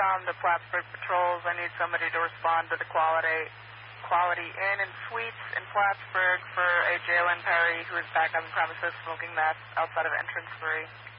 the Plattsburgh Patrols. I need somebody to respond to the Quality Inn and Suites in Plattsburgh for a Jalen Perry who is back on the premises smoking meth outside of entrance 3.